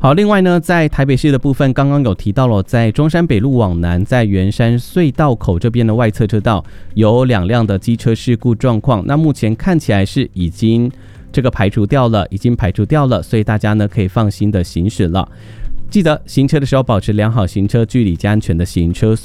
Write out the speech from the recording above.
好，另外呢，在台北市的部分，刚刚有提到了，在中山北路往南，在圆山隧道口这边的外侧车道有2辆的机车事故状况，那目前看起来是已经排除掉了，所以大家呢可以放心的行驶了。记得行车的时候保持良好行车距离及安全的行车